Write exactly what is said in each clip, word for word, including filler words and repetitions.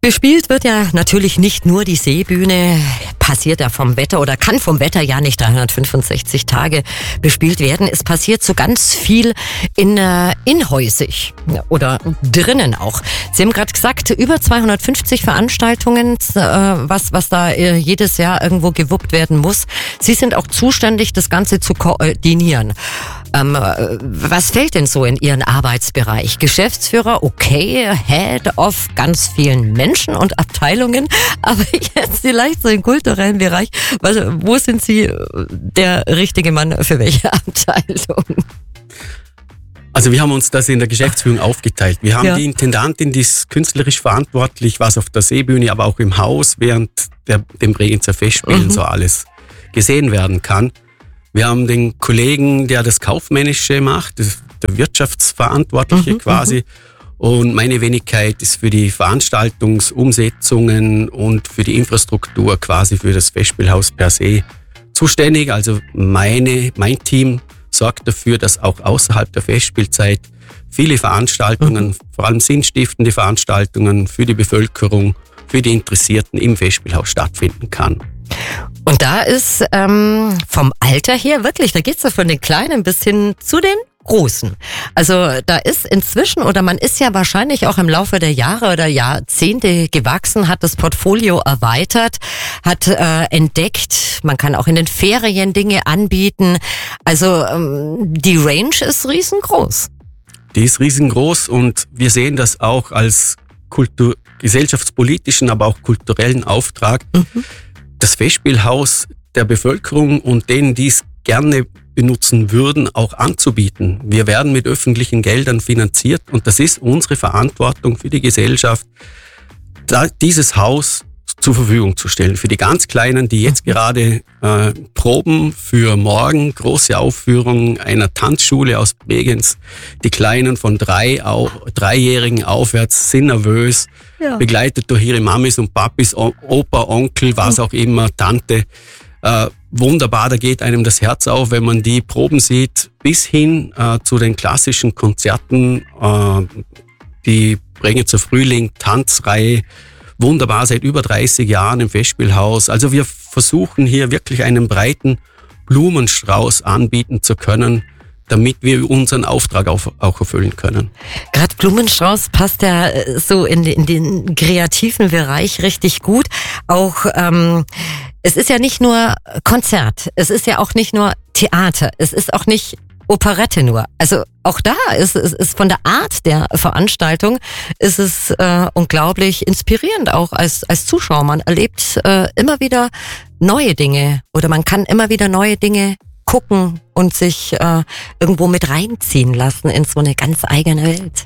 Bespielt wird ja natürlich nicht nur die Seebühne, passiert ja vom Wetter oder kann vom Wetter ja nicht dreihundertfünfundsechzig Tage bespielt werden. Es passiert so ganz viel in äh, inhäusig oder drinnen auch. Sie haben gerade gesagt, über zweihundertfünfzig Veranstaltungen, äh, was, was da äh, jedes Jahr irgendwo gewuppt werden muss. Sie sind auch zuständig, das Ganze zu koordinieren. Ähm, was fällt denn so in Ihren Arbeitsbereich? Geschäftsführer, okay, Head of ganz vielen Menschen und Abteilungen, aber jetzt vielleicht so im kulturellen Bereich, was, wo sind Sie der richtige Mann für welche Abteilung? Also wir haben uns das in der Geschäftsführung aufgeteilt. Wir haben Ja. die Intendantin, die ist künstlerisch verantwortlich, was auf der Seebühne, aber auch im Haus während der, dem Bregenzer Festspielen Mhm. so alles gesehen werden kann. Wir haben den Kollegen, der das Kaufmännische macht, das, der Wirtschaftsverantwortliche Mhm, quasi. Und meine Wenigkeit ist für die Veranstaltungsumsetzungen und für die Infrastruktur quasi für das Festspielhaus per se zuständig. Also meine, mein Team sorgt dafür, dass auch außerhalb der Festspielzeit viele Veranstaltungen, Mhm. vor allem sinnstiftende Veranstaltungen für die Bevölkerung, für die Interessierten im Festspielhaus stattfinden kann. Und da ist ähm, vom Alter her wirklich, da geht's ja von den Kleinen bis hin zu den Großen. Also da ist inzwischen, oder man ist ja wahrscheinlich auch im Laufe der Jahre oder Jahrzehnte gewachsen, hat das Portfolio erweitert, hat äh, entdeckt, man kann auch in den Ferien Dinge anbieten. Also ähm, die Range ist riesengroß. Die ist riesengroß und wir sehen das auch als Kultur, gesellschaftspolitischen, aber auch kulturellen Auftrag, Mhm. das Festspielhaus der Bevölkerung und denen, die es gerne benutzen würden, auch anzubieten. Wir werden mit öffentlichen Geldern finanziert und das ist unsere Verantwortung für die Gesellschaft, da dieses Haus zur Verfügung zu stellen. Für die ganz Kleinen, die jetzt gerade äh, proben für morgen, große Aufführung einer Tanzschule aus Bregenz. Die Kleinen von drei, au, Dreijährigen aufwärts sind nervös, Ja. begleitet durch ihre Mamis und Papis, O- Opa, Onkel, was auch immer, Tante. Äh, wunderbar, da geht einem das Herz auf, wenn man die Proben sieht, bis hin äh, zu den klassischen Konzerten, äh, die Bregenzer Frühling, Tanzreihe, wunderbar seit über dreißig Jahren im Festspielhaus. Also wir versuchen hier wirklich einen breiten Blumenstrauß anbieten zu können, damit wir unseren Auftrag auch, auch erfüllen können. Gerade Blumenstrauß passt ja äh, so in, den- in den kreativen Bereich richtig gut. Auch ähm, es ist ja nicht nur Konzert, es ist ja auch nicht nur Theater, es ist auch nicht Operette nur. Also auch da ist es ist von der Art der Veranstaltung ist es äh, unglaublich inspirierend auch als als Zuschauer. Man erlebt äh, immer wieder neue Dinge oder man kann immer wieder neue Dinge gucken und sich äh, irgendwo mit reinziehen lassen in so eine ganz eigene Welt.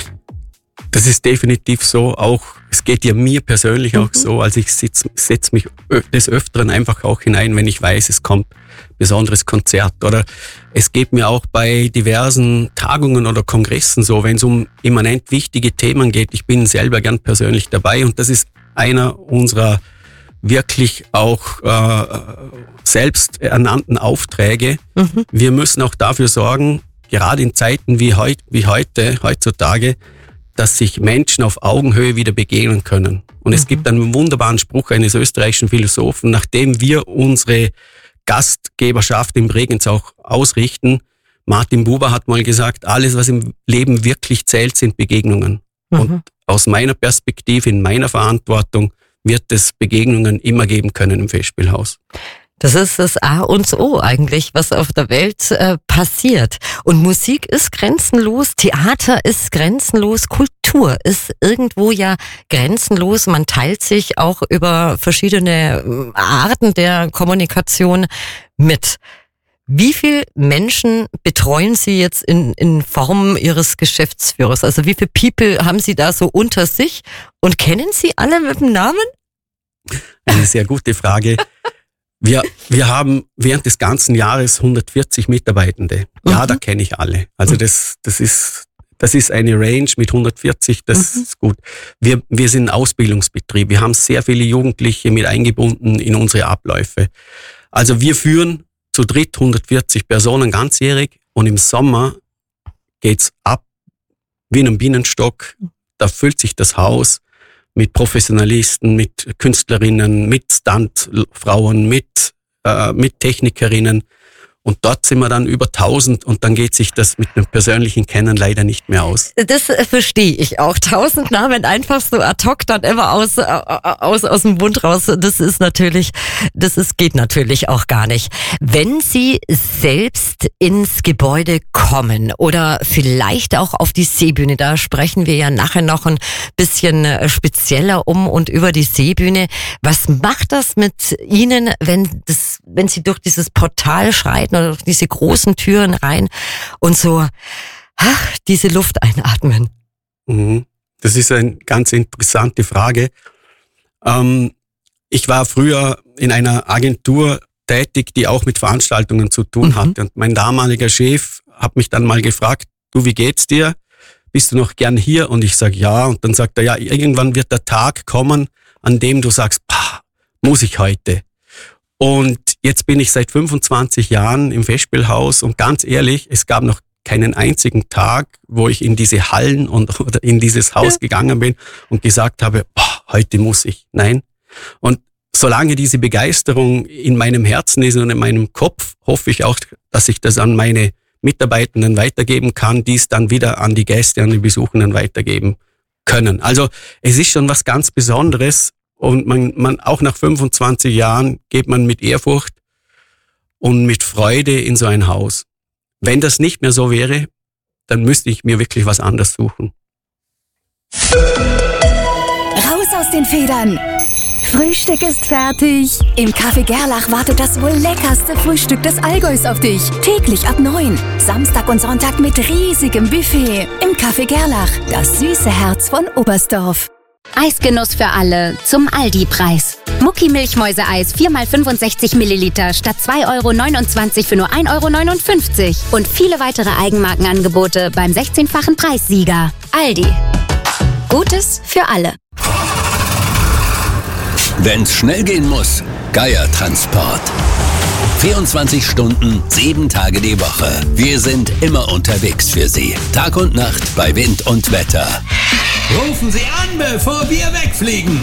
Das ist definitiv so, auch es geht ja mir persönlich auch Mhm. so, also ich setze setz mich ö- des Öfteren einfach auch hinein, wenn ich weiß, es kommt ein besonderes Konzert. Oder es geht mir auch bei diversen Tagungen oder Kongressen so, wenn es um immanent wichtige Themen geht. Ich bin selber gern persönlich dabei und das ist einer unserer wirklich auch äh, selbst ernannten Aufträge. Mhm. Wir müssen auch dafür sorgen, gerade in Zeiten wie, heut, wie heute, heutzutage, dass sich Menschen auf Augenhöhe wieder begegnen können. Und es Mhm. gibt einen wunderbaren Spruch eines österreichischen Philosophen, nachdem wir unsere Gastgeberschaft im Bregenz auch ausrichten. Martin Buber hat mal gesagt, alles, was im Leben wirklich zählt, sind Begegnungen. Mhm. Und aus meiner Perspektive, in meiner Verantwortung, wird es Begegnungen immer geben können im Festspielhaus. Das ist das A und O eigentlich, was auf der Welt äh, passiert. Und Musik ist grenzenlos, Theater ist grenzenlos, Kultur ist irgendwo ja grenzenlos. Man teilt sich auch über verschiedene ähm, Arten der Kommunikation mit. Wie viele Menschen betreuen Sie jetzt in, in Form Ihres Geschäftsführers? Also wie viele People haben Sie da so unter sich? Und kennen Sie alle mit dem Namen? Eine sehr gute Frage. Wir, wir haben während des ganzen Jahres hundertvierzig Mitarbeitende. Ja, Mhm. da kenne ich alle. Also das, das ist, das ist eine Range mit hundertvierzig, das Mhm. ist gut. Wir, wir sind ein Ausbildungsbetrieb. Wir haben sehr viele Jugendliche mit eingebunden in unsere Abläufe. Also wir führen zu dritt hundertvierzig Personen ganzjährig und im Sommer geht's ab wie in einem Bienenstock. Da füllt sich das Haus mit Professionalisten, mit Künstlerinnen, mit Stuntfrauen, mit, äh, mit Technikerinnen. Und dort sind wir dann über tausend und dann geht sich das mit einem persönlichen Kennen leider nicht mehr aus. Das verstehe ich auch. Tausend Namen einfach so ad hoc dann immer aus, aus, aus dem Mund raus. Das ist natürlich, das ist, geht natürlich auch gar nicht. Wenn Sie selbst ins Gebäude kommen oder vielleicht auch auf die Seebühne, da sprechen wir ja nachher noch ein bisschen spezieller um und über die Seebühne. Was macht das mit Ihnen, wenn das, wenn Sie durch dieses Portal schreiten oder durch diese großen Türen rein und so ach, diese Luft einatmen? Das ist eine ganz interessante Frage. Ähm, ich war früher in einer Agentur tätig, die auch mit Veranstaltungen zu tun mhm. hatte. Und mein damaliger Chef hat mich dann mal gefragt, du, wie geht's dir? Bist du noch gern hier? Und ich sage ja. Und dann sagt er, ja, irgendwann wird der Tag kommen, an dem du sagst, pah, muss ich heute? Und jetzt bin ich seit fünfundzwanzig Jahren im Festspielhaus und ganz ehrlich, es gab noch keinen einzigen Tag, wo ich in diese Hallen und oder in dieses Haus ja. gegangen bin und gesagt habe, boah, heute muss ich. Nein. Und solange diese Begeisterung in meinem Herzen ist und in meinem Kopf, hoffe ich auch, dass ich das an meine Mitarbeitenden weitergeben kann, die es dann wieder an die Gäste, an die Besuchenden weitergeben können. Also es ist schon was ganz Besonderes. Und man, man auch nach fünfundzwanzig Jahren geht man mit Ehrfurcht und mit Freude in so ein Haus. Wenn das nicht mehr so wäre, dann müsste ich mir wirklich was anderes suchen. Raus aus den Federn! Frühstück ist fertig. Im Café Gerlach wartet das wohl leckerste Frühstück des Allgäus auf dich. Täglich ab neun. Samstag und Sonntag mit riesigem Buffet. Im Café Gerlach, das süße Herz von Oberstdorf. Eisgenuss für alle zum Aldi-Preis. Mucki-Milchmäuse-Eis vier mal fünfundsechzig Milliliter statt zwei Euro neunundzwanzig für nur ein Euro neunundfünfzig. Und viele weitere Eigenmarkenangebote beim sechzehnfachen Preissieger. Aldi. Gutes für alle. Wenn's schnell gehen muss, Geier Transport. vierundzwanzig Stunden, sieben Tage die Woche. Wir sind immer unterwegs für Sie. Tag und Nacht bei Wind und Wetter. Rufen Sie an, bevor wir wegfliegen.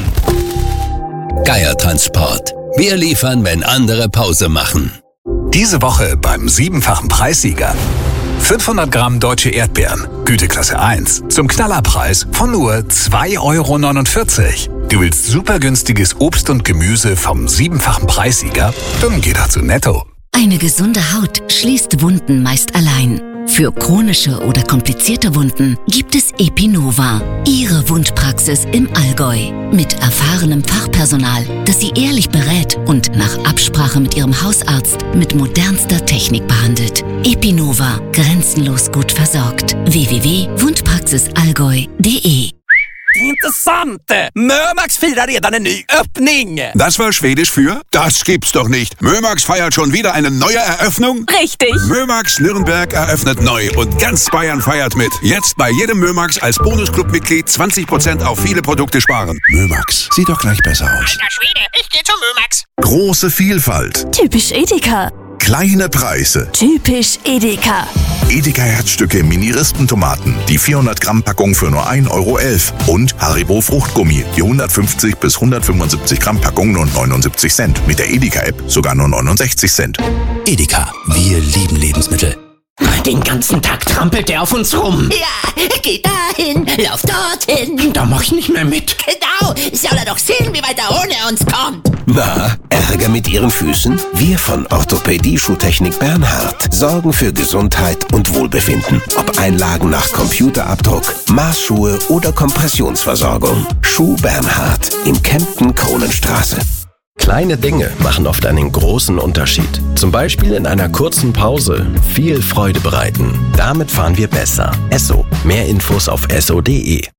Geier Transport. Wir liefern, wenn andere Pause machen. Diese Woche beim siebenfachen Preissieger. fünfhundert Gramm deutsche Erdbeeren, Güteklasse eins, zum Knallerpreis von nur zwei Euro neunundvierzig. Du willst super günstiges Obst und Gemüse vom siebenfachen Preissieger? Dann geh doch zu Netto. Eine gesunde Haut schließt Wunden meist allein. Für chronische oder komplizierte Wunden gibt es Epinova, Ihre Wundpraxis im Allgäu. Mit erfahrenem Fachpersonal, das Sie ehrlich berät und nach Absprache mit Ihrem Hausarzt mit modernster Technik behandelt. Epinova, grenzenlos gut versorgt. w w w punkt wundpraxisallgäu punkt d e. Intressant! Mörmax firar redan en ny öppning! Das war Schwedisch für? Das gibt's doch nicht. Mörmax feiert schon wieder eine neue Eröffnung? Richtig! Mörmax Nürnberg eröffnet neu und ganz Bayern feiert mit. Jetzt bei jedem Mörmax als Bonusclub-Mitglied zwanzig Prozent auf viele Produkte sparen. Mörmax, sieht doch gleich besser aus. Alter Schwede, ich geh zum Mörmax. Große Vielfalt. Typisch Edeka. Kleine Preise. Typisch Edeka. Edeka Herzstücke Mini-Rispentomaten. Die vierhundert Gramm Packung für nur ein Euro elf. Und Haribo Fruchtgummi. Die hundertfünfzig bis hundertfünfundsiebzig Gramm Packung nur neunundsiebzig Cent. Mit der Edeka-App sogar nur neunundsechzig Cent. Edeka, wir lieben Lebensmittel. Den ganzen Tag trampelt er auf uns rum. Ja, geh dahin, lauf dorthin. Da mach ich nicht mehr mit. Genau, soll er doch sehen, wie weit er ohne uns kommt. Na, Ärger mit Ihren Füßen? Wir von Orthopädie Schuhtechnik Bernhard sorgen für Gesundheit und Wohlbefinden. Ob Einlagen nach Computerabdruck, Maßschuhe oder Kompressionsversorgung. Schuh Bernhard in Kempten-Kronenstraße. Kleine Dinge machen oft einen großen Unterschied. Zum Beispiel in einer kurzen Pause viel Freude bereiten. Damit fahren wir besser. Esso. Mehr Infos auf esso punkt d e.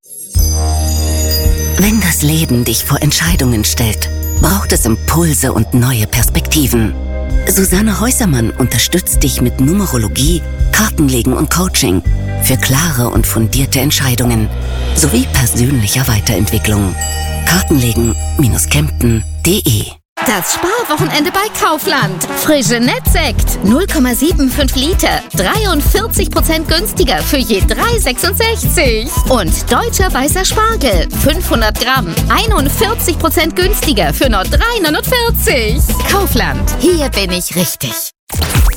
Wenn das Leben dich vor Entscheidungen stellt, braucht es Impulse und neue Perspektiven. Susanne Häusermann unterstützt dich mit Numerologie, Kartenlegen und Coaching für klare und fundierte Entscheidungen sowie persönlicher Weiterentwicklung. Kartenlegen Kempten punkt d e. Das Sparwochenende bei Kaufland. Frische Nettsekt, null Komma fünfundsiebzig Liter, dreiundvierzig Prozent günstiger für je drei Euro sechsundsechzig. Und deutscher weißer Spargel, fünfhundert Gramm, einundvierzig Prozent günstiger für nur drei Euro neunundvierzig. Kaufland, hier bin ich richtig.